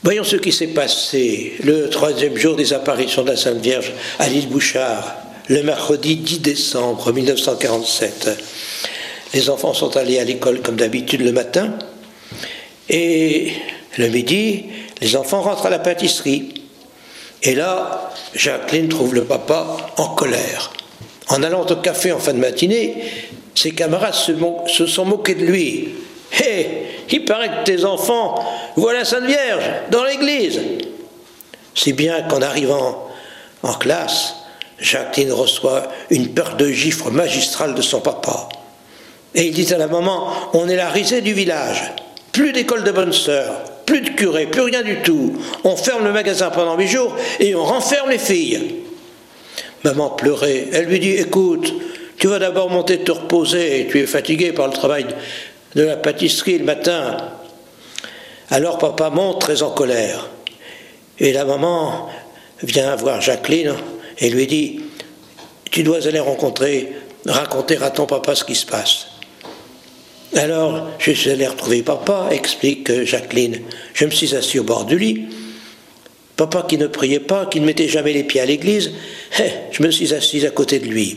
Voyons ce qui s'est passé le 3e jour des apparitions de la Sainte Vierge à l'île Bouchard, le mercredi 10 décembre 1947. Les enfants sont allés à l'école comme d'habitude le matin, et le midi, les enfants rentrent à la pâtisserie. Et là, Jacqueline trouve le papa en colère. En allant au café en fin de matinée, ses camarades se sont moqués de lui. « Hé, il paraît que tes enfants voient la Sainte Vierge dans l'église !» Si bien qu'en arrivant en classe, Jacqueline reçoit une paire de gifles magistrales de son papa. Et il dit à la maman, « On est la risée du village. Plus d'école de bonnes sœurs, plus de curé, plus rien du tout. On ferme le magasin pendant 8 jours et on renferme les filles. » Maman pleurait. Elle lui dit, « Écoute, tu vas d'abord monter te reposer. Tu es fatigué par le travail de la pâtisserie le matin. » Alors papa monte très en colère. Et la maman vient voir Jacqueline et lui dit, « Tu dois aller raconter à ton papa ce qui se passe. » Alors, je suis allé retrouver papa, explique Jacqueline. Je me suis assis au bord du lit. Papa qui ne priait pas, qui ne mettait jamais les pieds à l'église, je me suis assis à côté de lui.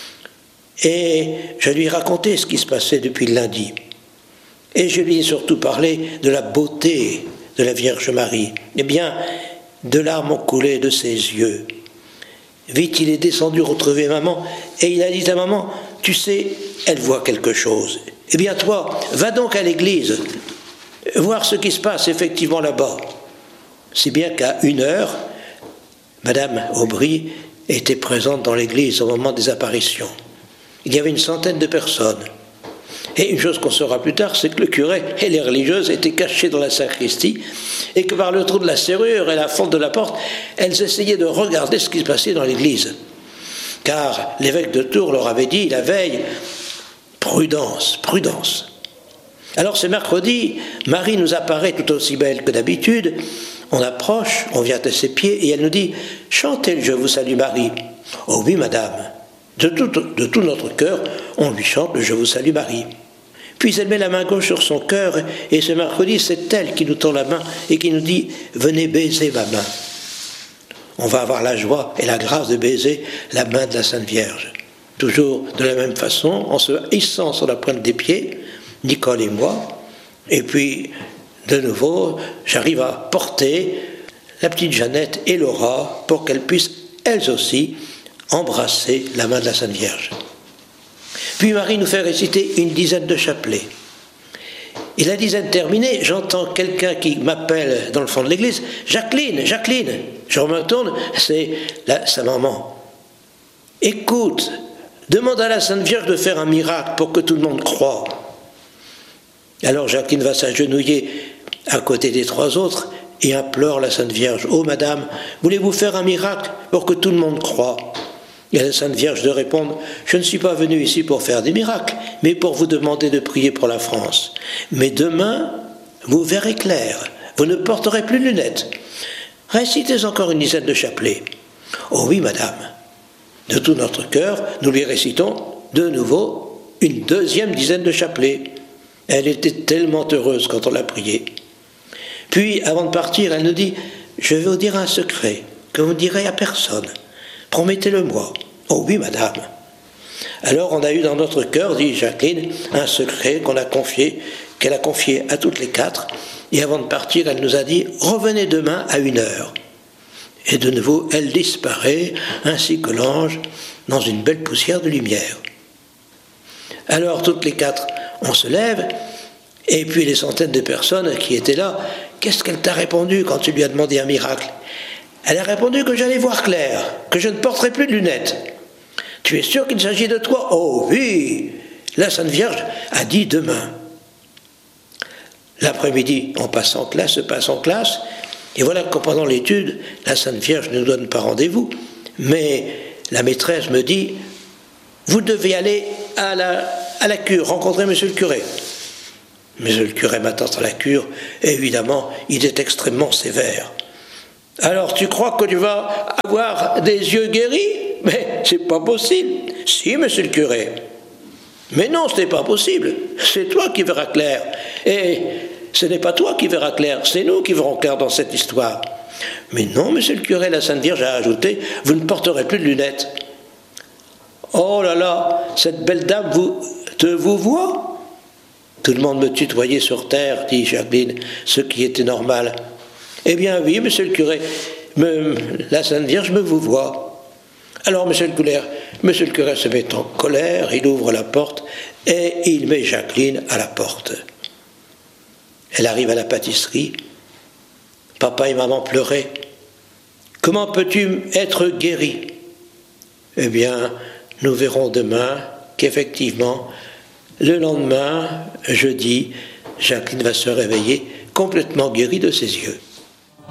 Et je lui ai raconté ce qui se passait depuis le lundi. Et je lui ai surtout parlé de la beauté de la Vierge Marie. Eh bien, de larmes ont coulé de ses yeux. Vite, il est descendu retrouver maman, et il a dit à maman, « Tu sais, elle voit quelque chose. Eh bien toi, va donc à l'église, voir ce qui se passe effectivement là-bas. » Si bien qu'à 1h, Madame Aubry était présente dans l'église au moment des apparitions. Il y avait une centaine de personnes. Et une chose qu'on saura plus tard, c'est que le curé et les religieuses étaient cachés dans la sacristie et que par le trou de la serrure et la fente de la porte, elles essayaient de regarder ce qui se passait dans l'église. Car l'évêque de Tours leur avait dit la veille, prudence, prudence. Alors ce mercredi, Marie nous apparaît tout aussi belle que d'habitude. On approche, on vient à ses pieds et elle nous dit « Chantez le Je vous salue Marie ». « Oh oui, madame ». De tout notre cœur, on lui chante le Je vous salue Marie. Puis elle met la main gauche sur son cœur et ce mercredi, c'est elle qui nous tend la main et qui nous dit « Venez baiser ma main ». On va avoir la joie et la grâce de baiser la main de la Sainte Vierge. Toujours de la même façon, en se hissant sur la pointe des pieds, Nicole et moi, et puis de nouveau, j'arrive à porter la petite Jeannette et Laura pour qu'elles puissent, elles aussi, embrasser la main de la Sainte Vierge. Puis Marie nous fait réciter une dizaine de chapelets. Et la dizaine terminée, j'entends quelqu'un qui m'appelle dans le fond de l'église, « Jacqueline, Jacqueline !» Je me tourne, c'est sa maman. « Écoute, demande à la Sainte Vierge de faire un miracle pour que tout le monde croie. » Alors Jacqueline va s'agenouiller à côté des 3 autres et implore la Sainte Vierge. « Oh madame, voulez-vous faire un miracle pour que tout le monde croie ?» Et la Sainte Vierge de répondre « Je ne suis pas venue ici pour faire des miracles, mais pour vous demander de prier pour la France. Mais demain, vous verrez clair, vous ne porterez plus de lunettes. Récitez encore une dizaine de chapelets. » « Oh oui, madame. » De tout notre cœur, nous lui récitons de nouveau une deuxième dizaine de chapelets. Elle était tellement heureuse quand on l'a priée. Puis, avant de partir, elle nous dit « Je vais vous dire un secret que vous ne direz à personne. Promettez-le-moi. » « Oh oui, madame. » Alors, on a eu dans notre cœur, dit Jacqueline, un secret qu'elle a confié à toutes les 4. Et avant de partir, elle nous a dit « Revenez demain à 1h. » Et de nouveau, elle disparaît, ainsi que l'ange, dans une belle poussière de lumière. Alors, toutes les 4, on se lève, et puis les centaines de personnes qui étaient là, qu'est-ce qu'elle t'a répondu quand tu lui as demandé un miracle? Elle a répondu que j'allais voir clair, que je ne porterai plus de lunettes. Tu es sûr qu'il s'agit de toi? Oh oui! La Sainte Vierge a dit demain. L'après-midi, on se passe en classe, et voilà que pendant l'étude, la Sainte Vierge ne nous donne pas rendez-vous, mais la maîtresse me dit « Vous devez aller à la cure, rencontrer monsieur le curé. » Monsieur le curé m'attend à la cure, et évidemment, il est extrêmement sévère. « Alors, tu crois que tu vas avoir des yeux guéris? Mais c'est pas possible. »« Si, monsieur le curé. »« Mais non, ce n'est pas possible. C'est toi qui verras clair. » Et ce n'est pas toi qui verras clair, c'est nous qui verrons clair dans cette histoire. Mais non, monsieur le curé, la Sainte Vierge a ajouté, vous ne porterez plus de lunettes. Oh là là, cette belle dame vous voit? Tout le monde me tutoyait sur terre, dit Jacqueline, ce qui était normal. Eh bien oui, monsieur le curé, la Sainte Vierge me vous voit. Alors monsieur le curé se met en colère, il ouvre la porte et il met Jacqueline à la porte. Elle arrive à la pâtisserie. Papa et maman pleuraient. Comment peux-tu être guéri? Eh bien, nous verrons demain qu'effectivement, le lendemain, jeudi, Jacqueline va se réveiller complètement guérie de ses yeux.